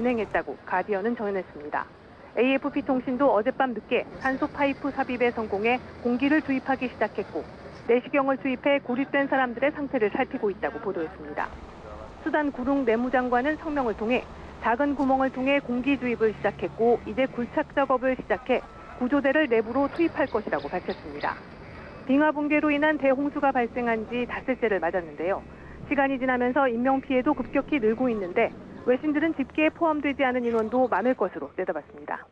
진행했다고 가디언은 전했습니다. AFP 통신도 어젯밤 늦게 산소 파이프 삽입에 성공해 공기를 주입하기 시작했고 내시경을 투입해 고립된 사람들의 상태를 살피고 있다고 보도했습니다. 수단 구룽 내무장관은 성명을 통해 작은 구멍을 통해 공기 주입을 시작했고 이제 굴착 작업을 시작해 구조대를 내부로 투입할 것이라고 밝혔습니다. 빙하 붕괴로 인한 대홍수가 발생한 지 닷새째를 맞았는데요. 시간이 지나면서 인명피해도 급격히 늘고 있는데 외신들은 집계에 포함되지 않은 인원도 많을 것으로 내다봤습니다.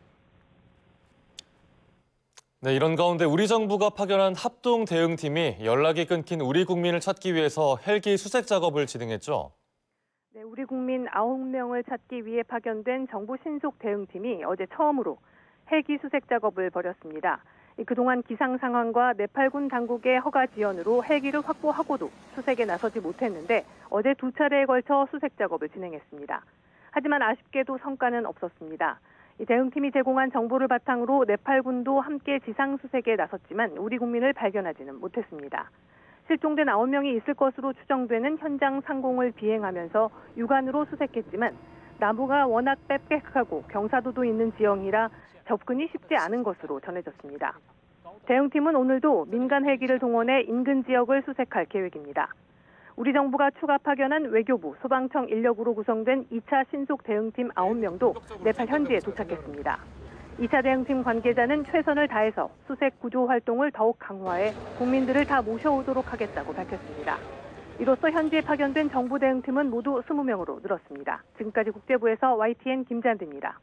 네, 이런 가운데 우리 정부가 파견한 합동 대응팀이 연락이 끊긴 우리 국민을 찾기 위해서 헬기 수색 작업을 진행했죠. 네, 우리 국민 9명을 찾기 위해 파견된 정부 신속 대응팀이 어제 처음으로 헬기 수색 작업을 벌였습니다. 그동안 기상 상황과 네팔군 당국의 허가 지연으로 헬기를 확보하고도 수색에 나서지 못했는데 어제 2차례에 걸쳐 수색 작업을 진행했습니다. 하지만 아쉽게도 성과는 없었습니다. 이 대응팀이 제공한 정보를 바탕으로 네팔군도 함께 지상 수색에 나섰지만 우리 국민을 발견하지는 못했습니다. 실종된 9명이 있을 것으로 추정되는 현장 상공을 비행하면서 육안으로 수색했지만 나무가 워낙 빽빽하고 경사도도 있는 지형이라 접근이 쉽지 않은 것으로 전해졌습니다. 대응팀은 오늘도 민간 헬기를 동원해 인근 지역을 수색할 계획입니다. 우리 정부가 추가 파견한 외교부, 소방청 인력으로 구성된 2차 신속 대응팀 9명도 네팔 현지에 도착했습니다. 2차 대응팀 관계자는 최선을 다해서 수색 구조 활동을 더욱 강화해 국민들을 다 모셔오도록 하겠다고 밝혔습니다. 이로써 현지에 파견된 정부 대응팀은 모두 20명으로 늘었습니다. 지금까지 국제부에서 YTN 김잔디입니다.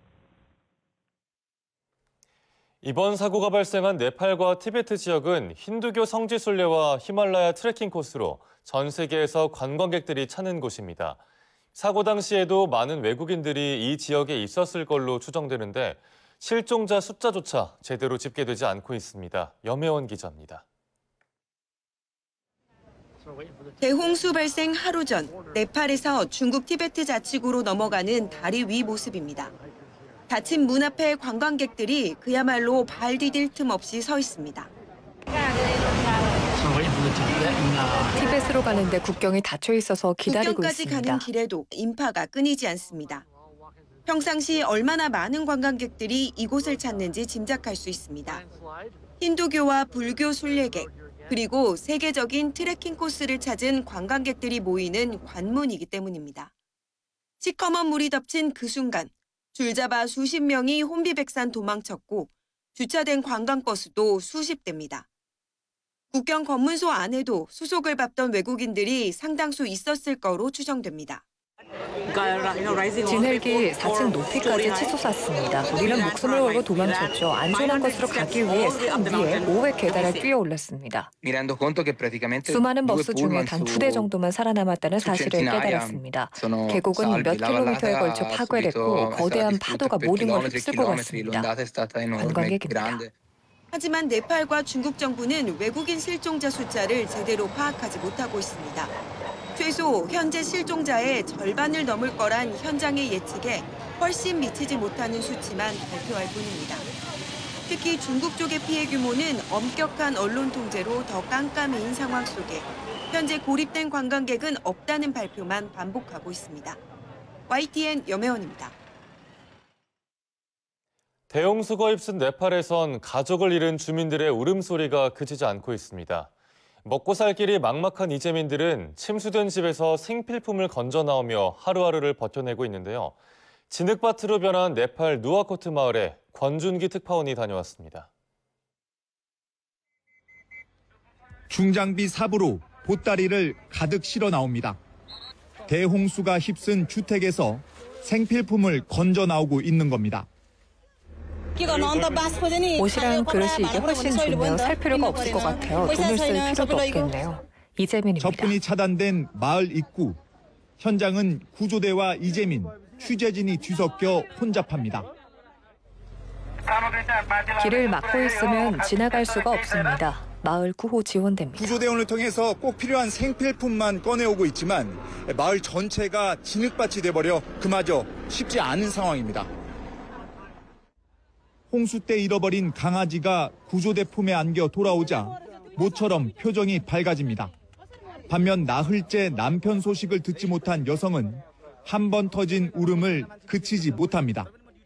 이번 사고가 발생한 네팔과 티베트 지역은 힌두교 성지 순례와 히말라야 트레킹 코스로 전 세계에서 관광객들이 찾는 곳입니다. 사고 당시에도 많은 외국인들이 이 지역에 있었을 걸로 추정되는데 실종자 숫자조차 제대로 집계되지 않고 있습니다. 염혜원 기자입니다. 대홍수 발생 하루 전 네팔에서 중국 티베트 자치구로 넘어가는 다리 위 모습입니다. 닫힌 문 앞에 관광객들이 그야말로 발 디딜 틈 없이 서 있습니다. 티베트로 가는데 국경이 닫혀 있어서 기다리고 국경까지 있습니다. 가는 길에도 인파가 끊이지 않습니다. 평상시 얼마나 많은 관광객들이 이곳을 찾는지 짐작할 수 있습니다. 힌두교와 불교 순례객, 그리고 세계적인 트레킹 코스를 찾은 관광객들이 모이는 관문이기 때문입니다. 시커먼 물이 덮친 그 순간 줄 잡아 수십 명이 혼비백산 도망쳤고 주차된 관광버스도 수십 대입니다. 국경 검문소 안에도 수속을 밟던 외국인들이 상당수 있었을 거로 추정됩니다. 진헬기 4층 높이까지 치솟았습니다. 우리는 목숨을 걸고 도망쳤죠. 안전한 곳으로 가기 위해 산 위에 500 계단을 뛰어 올랐습니다. 수많은 버스 중에 단 2대 정도만 살아남았다는 사실을 깨달았습니다. 계곡은 몇 킬로미터에 걸쳐 파괴됐고 거대한 파도가 모든 걸 휩쓸고 갔습니다. 관광객입니다. 하지만 네팔과 중국 정부는 외국인 실종자 숫자를 제대로 파악하지 못하고 있습니다. 최소 현재 실종자의 절반을 넘을 거란 현장의 예측에 훨씬 미치지 못하는 수치만 발표할 뿐입니다. 특히 중국 쪽의 피해 규모는 엄격한 언론 통제로 더 깜깜해진 상황 속에 현재 고립된 관광객은 없다는 발표만 반복하고 있습니다. YTN 염혜원입니다. 대홍수가 휩쓴 네팔에선 가족을 잃은 주민들의 울음소리가 그치지 않고 있습니다. 먹고 살 길이 막막한 이재민들은 침수된 집에서 생필품을 건져 나오며 하루하루를 버텨내고 있는데요. 진흙밭으로 변한 네팔 누아코트 마을에 권준기 특파원이 다녀왔습니다. 중장비 삽으로 보따리를 가득 실어 나옵니다. 대홍수가 휩쓴 주택에서 생필품을 건져 나오고 있는 겁니다. 옷이랑 그릇이 이게 훨씬 좋네요. 살 필요가 없을 것 같아요. 돈을 쓸 필요도 없겠네요. 이재민입니다. 접근이 차단된 마을 입구. 현장은 구조대와 이재민, 취재진이 뒤섞여 혼잡합니다. 길을 막고 있으면 지나갈 수가 없습니다. 마을 구호 지원됩니다. 구조대원을 통해서 꼭 필요한 생필품만 꺼내오고 있지만 마을 전체가 진흙밭이 돼버려 그마저 쉽지 않은 상황입니다. 홍수 때 잃어버린 강아지가 구조대 품에 안겨 돌아오자 모처럼 표정이 밝아집니다. 반면 나흘째 남편 소식을 듣지 못한 여성은 한 번 터진 울음을 그치지 못합니다.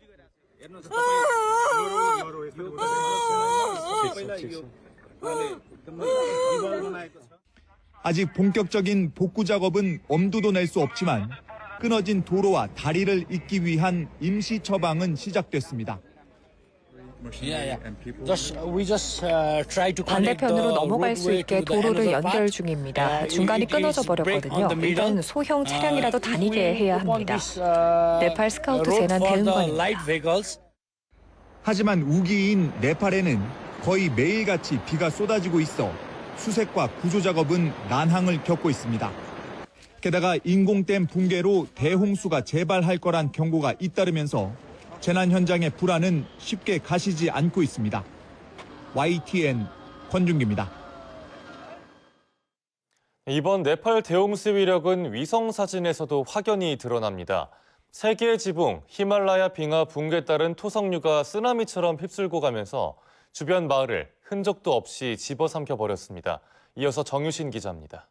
아직 본격적인 복구 작업은 엄두도 낼 수 없지만 끊어진 도로와 다리를 잇기 위한 임시 처방은 시작됐습니다. 반대편으로 넘어갈 수 있게 도로를 연결 중입니다. 중간이 끊어져 버렸거든요. 일단 소형 차량이라도 다니게 해야 합니다. 네팔 스카우트 재난 대응관입니다. 하지만 우기인 네팔에는 거의 매일같이 비가 쏟아지고 있어 수색과 구조 작업은 난항을 겪고 있습니다. 게다가 인공댐 붕괴로 대홍수가 재발할 거란 경고가 잇따르면서 재난 현장의 불안은 쉽게 가시지 않고 있습니다. YTN 권준기입니다. 이번 네팔 대홍수 위력은 위성 사진에서도 확연히 드러납니다. 세계의 지붕, 히말라야 빙하 붕괴에 따른 토성류가 쓰나미처럼 휩쓸고 가면서 주변 마을을 흔적도 없이 집어삼켜 버렸습니다. 이어서 정유신 기자입니다.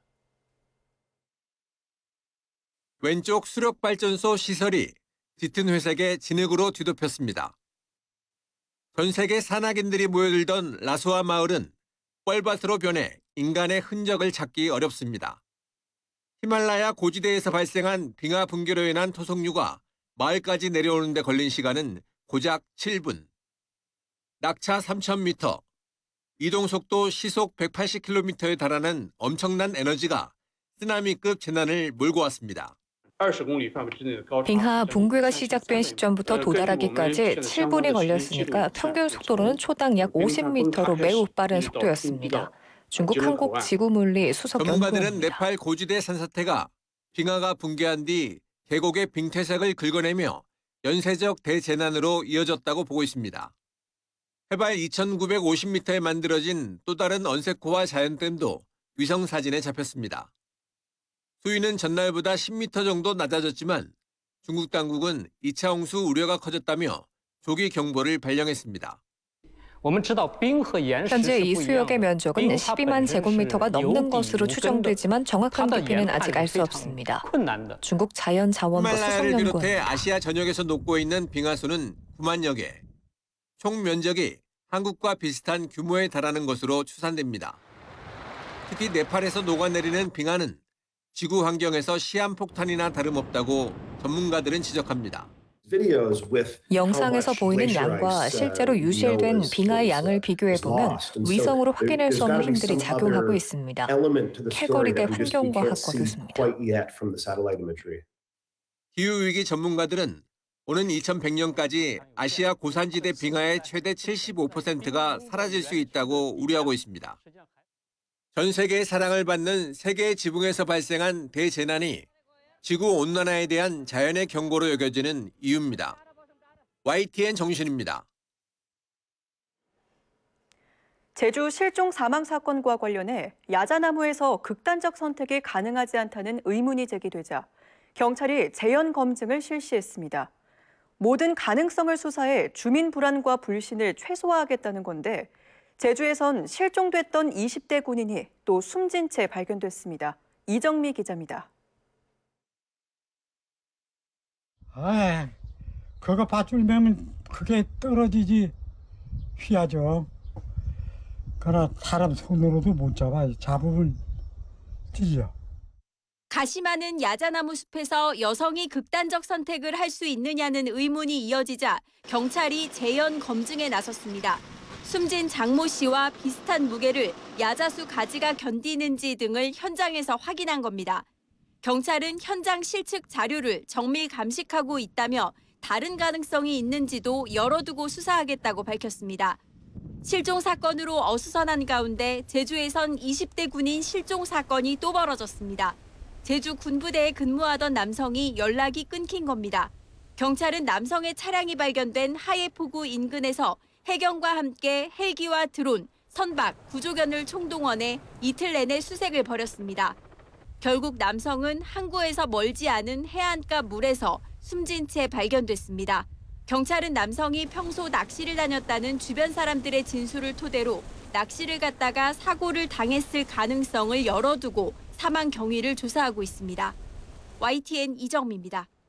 왼쪽 수력발전소 시설이 짙은 회색의 진흙으로 뒤덮였습니다. 전 세계 산악인들이 모여들던 라소아 마을은 뻘밭으로 변해 인간의 흔적을 찾기 어렵습니다. 히말라야 고지대에서 발생한 빙하 붕괴로 인한 토성류가 마을까지 내려오는 데 걸린 시간은 고작 7분. 낙차 3,000m, 이동속도 시속 180km에 달하는 엄청난 에너지가 쓰나미급 재난을 몰고 왔습니다. 빙하 붕괴가 시작된 시점부터 도달하기까지 7분이 걸렸으니까 평균 속도로는 초당 약 50m로 매우 빠른 속도였습니다. 중국 한국지구물리 수석 전문가들은 연구원입니다. 네팔 고지대 산사태가 빙하가 붕괴한 뒤 계곡의 빙퇴색을 긁어내며 연쇄적 대재난으로 이어졌다고 보고 있습니다. 해발 2,950m에 만들어진 또 다른 언세코와 자연댐도 위성사진에 잡혔습니다. 수위는 전날보다 10m 정도 낮아졌지만 중국 당국은 2차 홍수 우려가 커졌다며 조기 경보를 발령했습니다. 현재 이 수역의 면적은 12만 제곱미터가 넘는 것으로 추정되지만 정확한 깊이는 아직 알 수 없습니다. 중국 자연자원부 히말라야를 비롯해 수석연구원입니다. 아시아 전역에서 녹고 있는 빙하수는 9만여 개, 총 면적이 한국과 비슷한 규모에 달하는 것으로 추산됩니다. 특히 네팔에서 녹아내리는 빙하는 지구 환경에서 시한폭탄이나 다름없다고 전문가들은 지적합니다. 영상에서 보이는 양과 실제로 유실된 빙하의 양을 비교해보면 위성으로 확인할 수 없는 힘들이 작용하고 있습니다. 캘거리대 환경과학과 교수입니다. 기후위기 전문가들은 오는 2100년까지 아시아 고산지대 빙하의 최대 75%가 사라질 수 있다고 우려하고 있습니다. 전 세계의 사랑을 받는 세계의 지붕에서 발생한 대재난이 지구온난화에 대한 자연의 경고로 여겨지는 이유입니다. YTN 정신입니다. 제주 실종 사망 사건과 관련해 야자나무에서 극단적 선택이 가능하지 않다는 의문이 제기되자 경찰이 재현 검증을 실시했습니다. 모든 가능성을 수사해 주민 불안과 불신을 최소화하겠다는 건데 제주에선 실종됐던 20대 군인이 또 숨진 채 발견됐습니다. 이정미 기자입니다. 그거 밧줄 매면 그게 떨어지지 휘하죠. 그러나 사람 손으로도 못 잡으면 찢죠. 가시 많은 야자나무 숲에서 여성이 극단적 선택을 할 수 있느냐는 의문이 이어지자 경찰이 재현 검증에 나섰습니다. 숨진 장모 씨와 비슷한 무게를 야자수 가지가 견디는지 등을 현장에서 확인한 겁니다. 경찰은 현장 실측 자료를 정밀 감식하고 있다며 다른 가능성이 있는지도 열어두고 수사하겠다고 밝혔습니다. 실종 사건으로 어수선한 가운데 제주에선 20대 군인 실종 사건이 또 벌어졌습니다. 제주 군부대에 근무하던 남성이 연락이 끊긴 겁니다. 경찰은 남성의 차량이 발견된 하예포구 인근에서 해경과 함께 헬기와 드론, 선박, 구조견을 총동원해 이틀 내내 수색을 벌였습니다. 결국 남성은 항구에서 멀지 않은 해안가 물에서 숨진 채 발견됐습니다. 경찰은 남성이 평소 낚시를 다녔다는 주변 사람들의 진술을 토대로 낚시를 갔다가 사고를 당했을 가능성을 열어두고 사망 경위를 조사하고 있습니다. YTN 이정미입니다.